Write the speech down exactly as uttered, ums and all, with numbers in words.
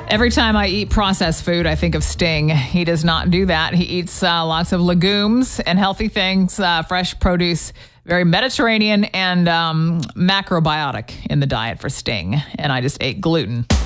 Every time I eat processed food, I think of Sting. He does not do that. He eats uh, lots of legumes and healthy things, uh, fresh produce, very Mediterranean and um, macrobiotic in the diet for Sting. And I just ate gluten.